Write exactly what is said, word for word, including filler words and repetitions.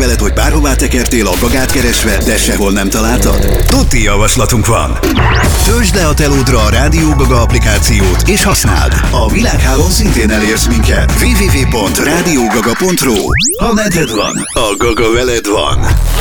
veled, hogy bárhová tekertél a Gagát keresve, de sehol nem találtad? Tuti javaslatunk van! Töltsd le a telódra a Rádió Gaga applikációt, és használd! A világhálón szintén elérsz minket. double-u double-u double-u pont rádió gaga pont ru. Ha neded van, a Gaga veled van.